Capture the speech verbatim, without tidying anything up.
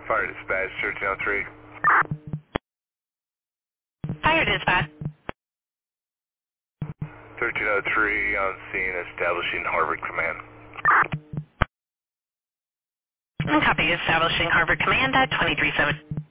Fire dispatch, thirteen oh three. Fire dispatch. thirteen oh three on scene establishing Harvard Command. Copy, establishing Harvard Command at twenty-three seven.